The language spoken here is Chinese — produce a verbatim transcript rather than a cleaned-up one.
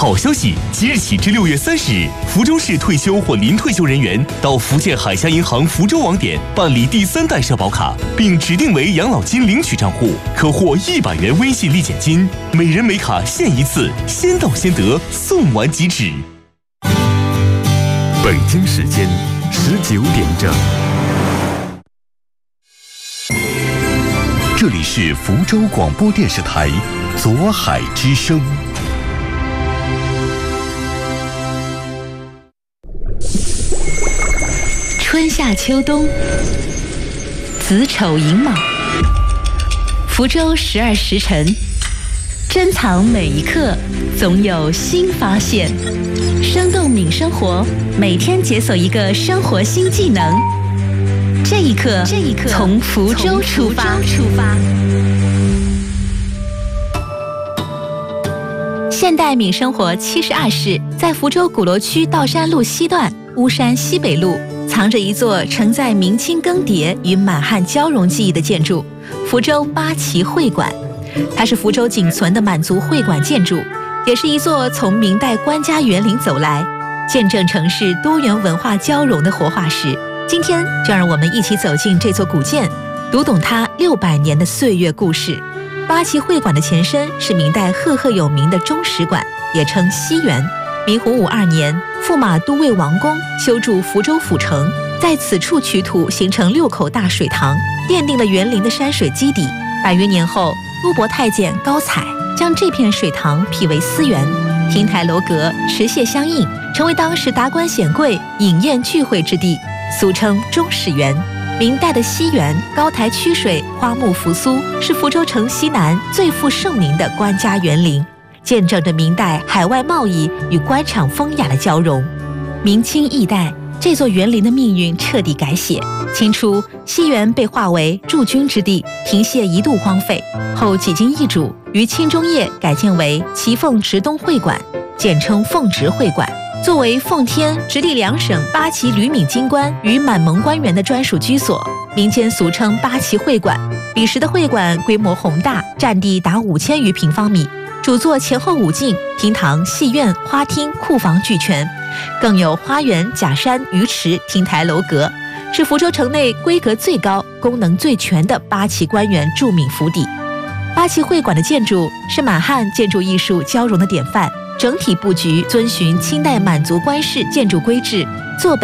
好消息！即日起至六月三十日，福州市退休或临退休人员到福建海峡银行福州网点办理第三代社保卡，并指定为养老金领取账户，可获一百元微信立减金，每人每卡限一次，先到先得，送完即止。 北京时间十九点整。这里是福州广播电视台左海之声。 春夏秋冬，子丑寅卯，福州十二时辰，珍藏每一刻，总有新发现。生动敏生活，每天解锁一个生活新技能。这一刻，这一刻，从福州出发。出发。现代敏生活七十二室在福州鼓楼区道山路西段巫山西北路，藏着一座承载明清更迭与满汉交融记忆的建筑——福州八旗会馆。它是福州仅存的满族会馆建筑，也是一座从明代官家园林走来，见证城市多元文化交融的活化石。今天就让我们一起走进这座古建，读懂它六百年的岁月故事。八旗会馆的前身是明代赫赫有名的中使馆，也称西园。明洪武二年，驸马都尉王公修筑福州府城，在此处取土形成六口大水塘，奠定了园林的山水基底。百余年后，都伯太监高采将这片水塘辟为私园，亭台楼阁，池榭相应，成为当时达官显贵饮宴聚会之地，俗称中使园。明代的西园高台曲水，花木扶苏，是福州城西南最负盛名的官家园林，见证着明代海外贸易与官场风雅的交融。明清易代，这座园林的命运彻底改写。清初，西园被划为驻军之地，亭榭一度荒废，后几经易主，于清中叶改建为祁凤直东会馆，简称凤直会馆。作为奉天、直隶两省八旗旅闽京官与满蒙官员的专属居所，民间俗称八旗会馆。彼时的会馆规模宏大，占地达五千余平方米，主座前后五进，厅堂、戏院、花厅、库房俱全，更有花园、假山、鱼池、亭台楼阁，是福州城内规格最高、功能最全的八旗官员驻闽府邸。八旗会馆的建筑是满汉建筑艺术交融的典范，整体布局遵循清代满族官式建筑规制，坐北